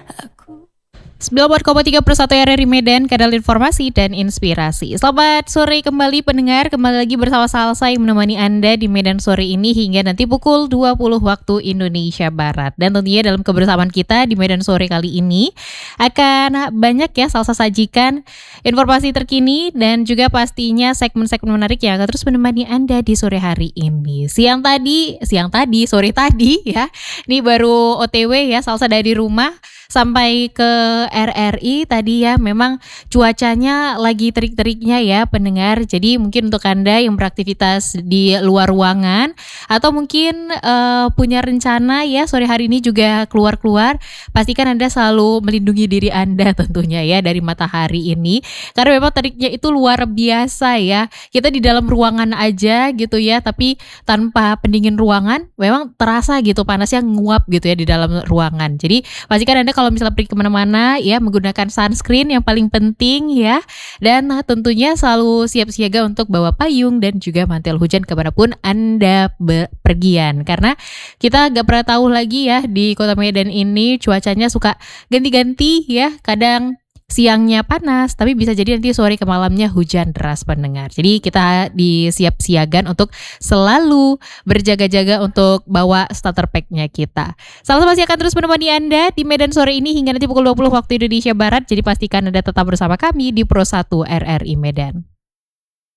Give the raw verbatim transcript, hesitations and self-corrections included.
sembilan puluh empat koma tiga per satu R R I Medan, kanal informasi dan inspirasi. Selamat sore kembali pendengar, kembali lagi bersama Salsa yang menemani Anda di Medan sore ini hingga nanti pukul dua puluh waktu Indonesia Barat. Dan tentunya dalam kebersamaan kita di Medan sore kali ini akan banyak ya Salsa sajikan informasi terkini dan juga pastinya segmen-segmen menarik yang akan terus menemani Anda di sore hari ini. Siang tadi, siang tadi, sore tadi ya, ini baru O T W ya Salsa dari rumah sampai ke R R I tadi ya, memang cuacanya lagi terik-teriknya ya pendengar. Jadi mungkin untuk Anda yang beraktivitas di luar ruangan atau mungkin uh, punya rencana ya sore hari ini juga keluar-keluar, pastikan Anda selalu melindungi diri Anda tentunya ya dari matahari ini. Karena memang teriknya itu luar biasa ya. Kita di dalam ruangan aja gitu ya, tapi tanpa pendingin ruangan memang terasa gitu panasnya nguap gitu ya di dalam ruangan. Jadi pastikan Anda kalau misalnya pergi kemana-mana ya menggunakan sunscreen yang paling penting ya, dan tentunya selalu siap siaga untuk bawa payung dan juga mantel hujan kemanapun Anda bepergian, karena kita gak pernah tahu lagi ya di kota Medan ini cuacanya suka ganti-ganti ya, kadang siangnya panas, tapi bisa jadi nanti sore ke malamnya hujan deras pendengar. Jadi kita disiap siagan untuk selalu berjaga-jaga untuk bawa starter pack-nya kita. Salsa masih akan terus menemani Anda di Medan sore ini hingga nanti pukul dua puluh waktu Indonesia Barat. Jadi pastikan Anda tetap bersama kami di Pro satu R R I Medan.